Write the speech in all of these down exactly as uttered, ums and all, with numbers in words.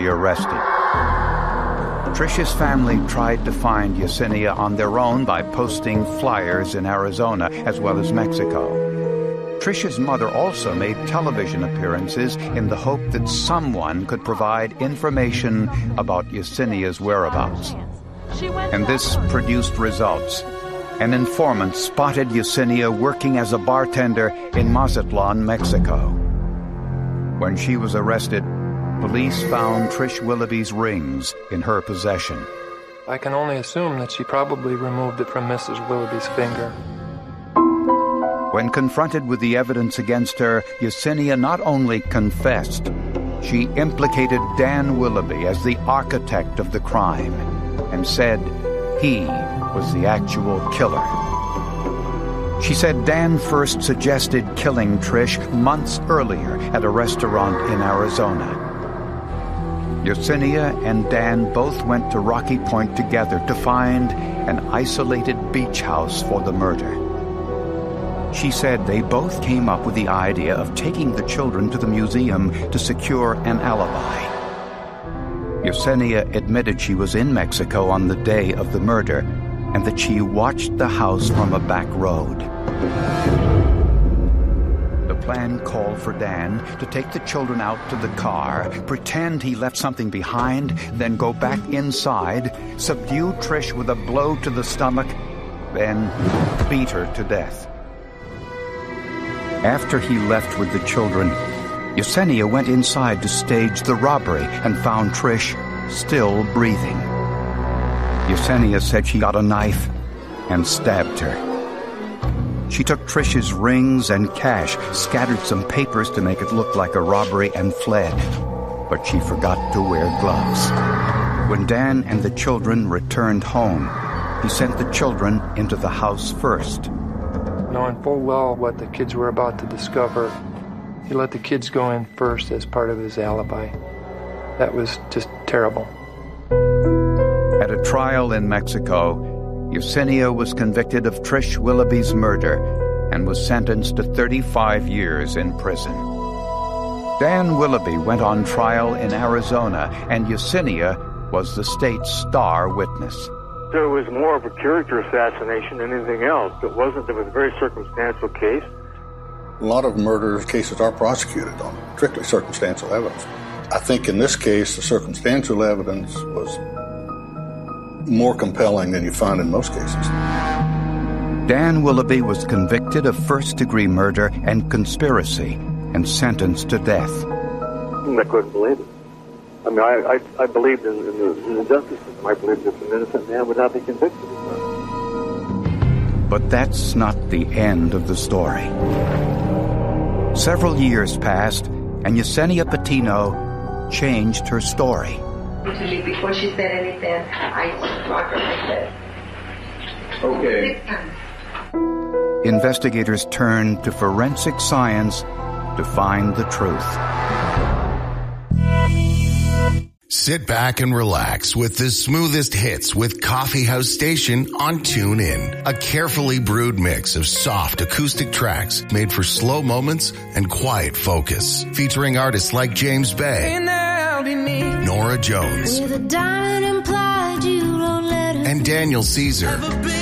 arrested. Trish's family tried to find Yesenia on their own by posting flyers in Arizona as well as Mexico. Trish's mother also made television appearances in the hope that someone could provide information about Yesenia's whereabouts. And this produced results. An informant spotted Yesenia working as a bartender in Mazatlan, Mexico. When she was arrested, police found Trish Willoughby's rings in her possession. I can only assume that she probably removed it from Missus Willoughby's finger. When confronted with the evidence against her, Yesenia not only confessed, she implicated Dan Willoughby as the architect of the crime and said he was the actual killer. She said Dan first suggested killing Trish months earlier at a restaurant in Arizona. Yesenia and Dan both went to Rocky Point together to find an isolated beach house for the murder. She said they both came up with the idea of taking the children to the museum to secure an alibi. Yesenia admitted she was in Mexico on the day of the murder and that she watched the house from a back road. The plan called for Dan to take the children out to the car, pretend he left something behind, then go back inside, subdue Trish with a blow to the stomach, then beat her to death. After he left with the children, Yesenia went inside to stage the robbery and found Trish still breathing. Yesenia said she got a knife and stabbed her. She took Trish's rings and cash, scattered some papers to make it look like a robbery, and fled. But she forgot to wear gloves. When Dan and the children returned home, he sent the children into the house first. Knowing full well what the kids were about to discover, he let the kids go in first as part of his alibi. That was just terrible. At a trial in Mexico, Yesenia was convicted of Trish Willoughby's murder and was sentenced to thirty-five years in prison. Dan Willoughby went on trial in Arizona, and Yesenia was the state's star witness. There was more of a character assassination than anything else. It wasn't, it was a very circumstantial case. A lot of murder cases are prosecuted on strictly circumstantial evidence. I think in this case, the circumstantial evidence was more compelling than you find in most cases. Dan Willoughby was convicted of first-degree murder and conspiracy and sentenced to death. I couldn't believe it. I mean, I, I, I believed in, in, the, in the justice system. I believed that an innocent man would not be convicted of that. But that's not the end of the story. Several years passed, and Yesenia Patino changed her story. Usually before she said anything, I used to rock her like this. Okay. Six times. Investigators turned to forensic science to find the truth. Sit back and relax with the smoothest hits with Coffee House Station on TuneIn. A carefully brewed mix of soft acoustic tracks made for slow moments and quiet focus. Featuring artists like James Bay, Nora Jones, and Daniel Caesar.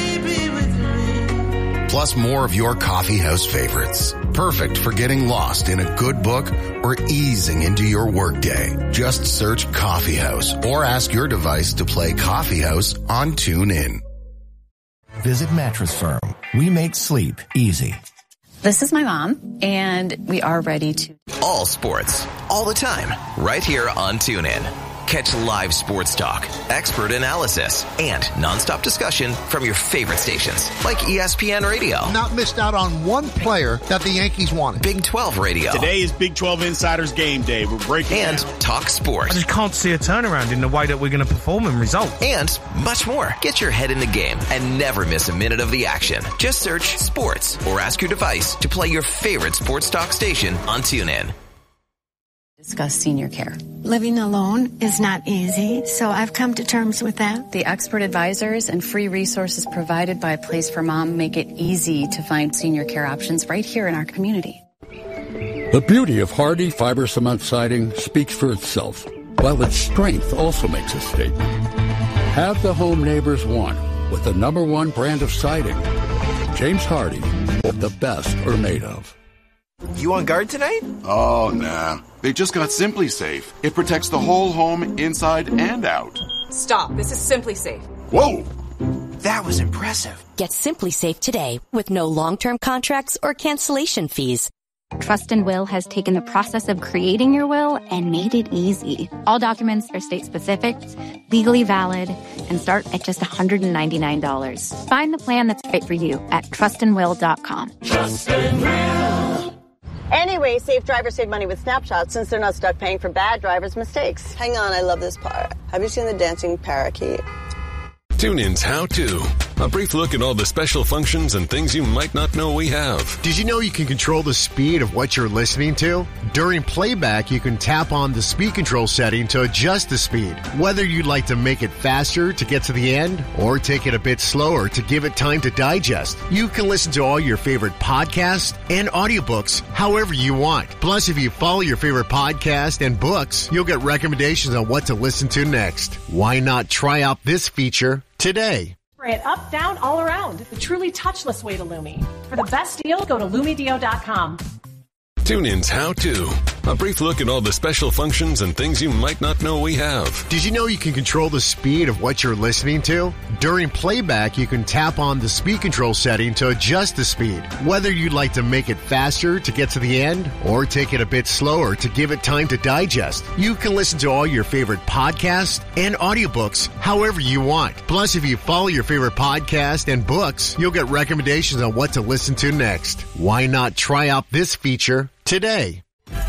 Plus more of your coffee house favorites. Perfect for getting lost in a good book or easing into your workday. Just search Coffee House or ask your device to play Coffee House on TuneIn. Visit Mattress Firm. We make sleep easy. This is my mom, and we are ready to... All sports, all the time, right here on TuneIn. Catch live sports talk, expert analysis, and nonstop discussion from your favorite stations, like E S P N Radio. Not missed out on one player that the Yankees wanted. Big twelve Radio. Today is Big twelve Insiders Game Day. We're breaking And down. Talk sports. I just can't see a turnaround in the way that we're going to perform and result. And much more. Get your head in the game and never miss a minute of the action. Just search sports or ask your device to play your favorite sports talk station on TuneIn. Discuss senior care. Living alone is not easy, so I've come to terms with that. The expert advisors and free resources provided by Place for Mom make it easy to find senior care options right here in our community. The beauty of Hardie fiber cement siding speaks for itself. while its strength also makes a statement. Have the home neighbors want with the number one brand of siding. James Hardie, the best are made of. You on guard tonight? Oh, nah. They just got Simply Safe. It protects the whole home, inside and out. Stop. This is Simply Safe. Whoa! That was impressive. Get Simply Safe today with no long-term contracts or cancellation fees. Trust and Will has taken the process of creating your will and made it easy. All documents are state-specific, legally valid, and start at just one hundred ninety-nine dollars. Find the plan that's right for you at trust and will dot com. Trust and Will. Anyway, safe drivers save money with Snapshot since they're not stuck paying for bad drivers' mistakes. Hang on, I love this part. Have you seen the dancing parakeet? TuneIn's How To. A brief look at all the special functions and things you might not know we have. Did you know you can control the speed of what you're listening to? During playback, you can tap on the speed control setting to adjust the speed. Whether you'd like to make it faster to get to the end or take it a bit slower to give it time to digest, you can listen to all your favorite podcasts and audiobooks however you want. Plus, if you follow your favorite podcast and books, you'll get recommendations on what to listen to next. Why not try out this feature today? Spray it up, down, all around. The truly touchless way to Lumi. For the best deal, go to Lumideo dot com. TuneIn's How To. A brief look at all the special functions and things you might not know we have. Did you know you can control the speed of what you're listening to? During playback, you can tap on the speed control setting to adjust the speed. Whether you'd like to make it faster to get to the end or take it a bit slower to give it time to digest, you can listen to all your favorite podcasts and audiobooks however you want. Plus, if you follow your favorite podcast and books, you'll get recommendations on what to listen to next. Why not try out this feature today?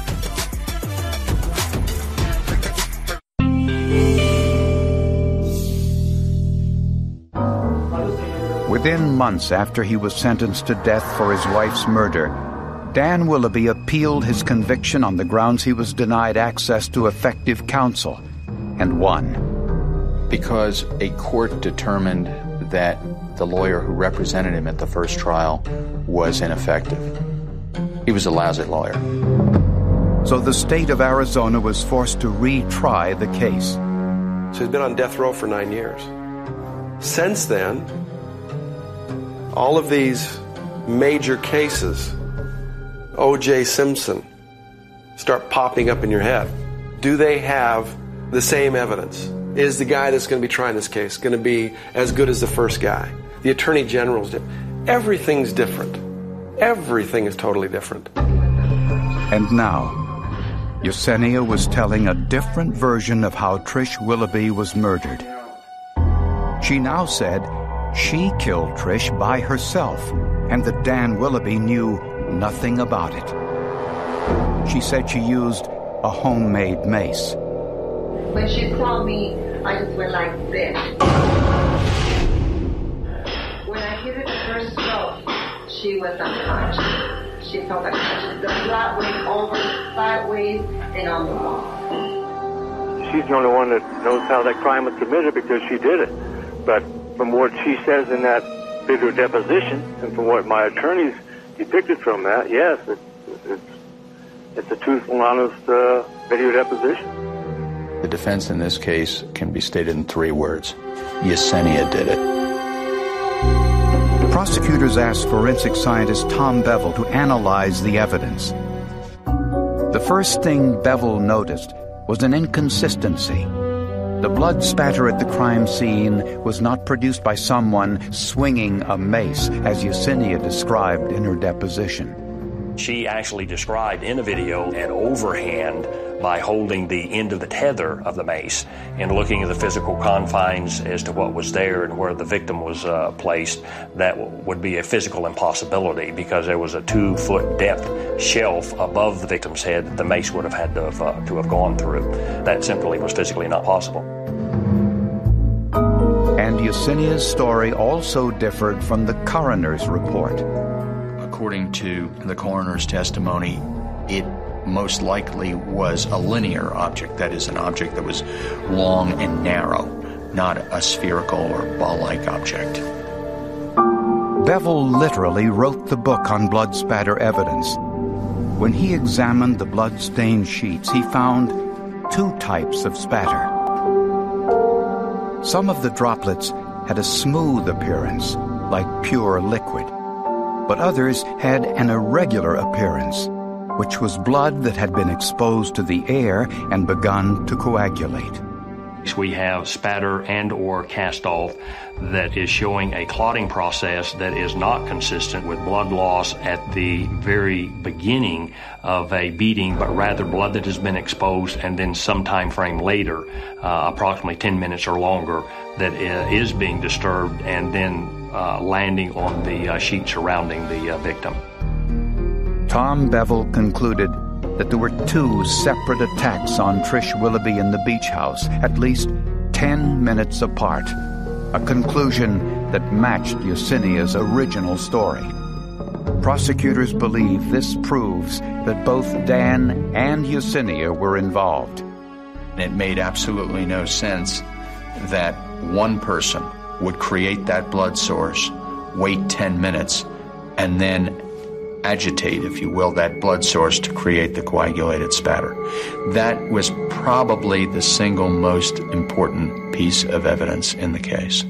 Within months after he was sentenced to death for his wife's murder, Dan Willoughby appealed his conviction on the grounds he was denied access to effective counsel, and won. Because a court determined that the lawyer who represented him at the first trial was ineffective. He was a lousy lawyer. So the state of Arizona was forced to retry the case. So he's been on death row for nine years. Since then, all of these major cases, O J Simpson, start popping up in your head. Do they have the same evidence? Is the guy that's going to be trying this case going to be as good as the first guy? The attorney general's different. Everything's different. Everything is totally different. And now, Yesenia was telling a different version of how Trish Willoughby was murdered. She now said she killed Trish by herself, and that Dan Willoughby knew nothing about it. She said she used a homemade mace. When she saw me, I just went like this. When I hit her the first stroke, she was unconscious. She felt unconscious. The blood went over sideways and on the wall. She's the only one that knows how that crime was committed because she did it. But from what she says in that video deposition, and from what my attorneys depicted from that, yes, it, it's, it's a truthful and honest uh, video deposition. The defense in this case can be stated in three words. Yesenia did it. Prosecutors asked forensic scientist Tom Bevel to analyze the evidence. The first thing Bevel noticed was an inconsistency. The blood spatter at the crime scene was not produced by someone swinging a mace, as Yesenia described in her deposition. She actually described in a video an overhand by holding the end of the tether of the mace and looking at the physical confines as to what was there and where the victim was uh, placed. That w- would be a physical impossibility because there was a two-foot depth shelf above the victim's head that the mace would have had to have, uh, to have gone through. That simply was physically not possible. And Yesenia's story also differed from the coroner's report. According to the coroner's testimony, it most likely was a linear object, that is, an object that was long and narrow, not a spherical or ball-like object. Bevel literally wrote the book on blood spatter evidence. When he examined the blood-stained sheets, he found two types of spatter. Some of the droplets had a smooth appearance, like pure liquid, but others had an irregular appearance, which was blood that had been exposed to the air and begun to coagulate. We have spatter and or cast-off that is showing a clotting process that is not consistent with blood loss at the very beginning of a beating, but rather blood that has been exposed and then some time frame later, uh, approximately ten minutes or longer, that is being disturbed and then uh, landing on the uh, sheet surrounding the uh, victim. Tom Bevel concluded that there were two separate attacks on Trish Willoughby in the beach house, at least ten minutes apart, a conclusion that matched Yesenia's original story. Prosecutors believe this proves that both Dan and Yesenia were involved. It made absolutely no sense that one person would create that blood source, wait ten minutes, and then agitate, if you will, that blood source to create the coagulated spatter. That was probably the single most important piece of evidence in the case.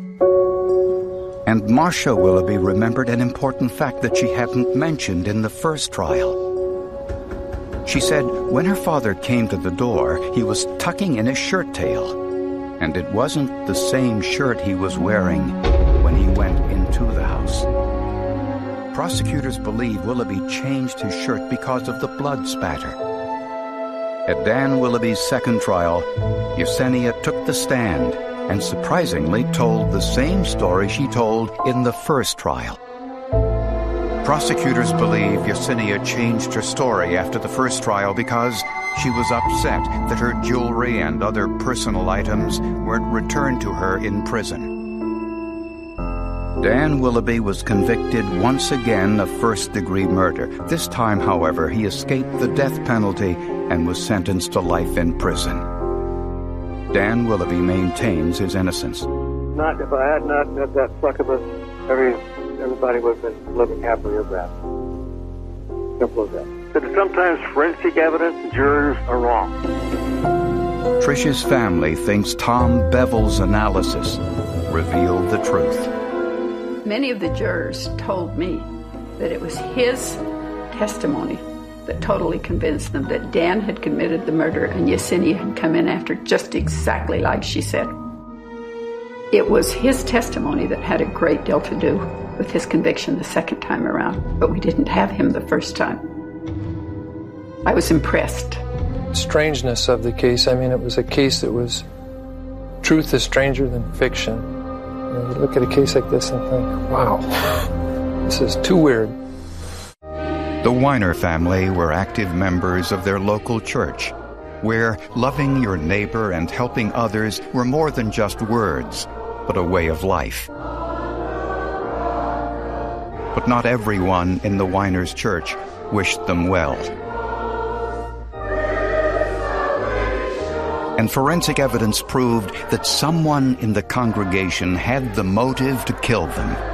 And Marcia Willoughby remembered an important fact that she hadn't mentioned in the first trial. She said when her father came to the door, he was tucking in his shirt tail, and it wasn't the same shirt he was wearing when he went into the house. Prosecutors believe Willoughby changed his shirt because of the blood spatter. At Dan Willoughby's second trial, Yesenia took the stand and surprisingly told the same story she told in the first trial. Prosecutors believe Yesenia changed her story after the first trial because she was upset that her jewelry and other personal items weren't returned to her in prison. Dan Willoughby was convicted once again of first-degree murder. This time, however, he escaped the death penalty and was sentenced to life in prison. Dan Willoughby maintains his innocence. Not if I had not had that succubus, every everybody would have been living happily ever after. Simple as that. But sometimes forensic evidence, jurors are wrong. Trish's family thinks Tom Bevel's analysis revealed the truth. Many of the jurors told me that it was his testimony that totally convinced them that Dan had committed the murder and Yesenia had come in after just exactly like she said. It was his testimony that had a great deal to do with his conviction the second time around, but we didn't have him the first time. I was impressed. Strangeness of the case, I mean, it was a case that was, truth is stranger than fiction. You know, you look at a case like this and think, wow, this is too weird. The Weiner family were active members of their local church, where loving your neighbor and helping others were more than just words, but a way of life. But not everyone in the Weiners' church wished them well. And forensic evidence proved that someone in the congregation had the motive to kill them.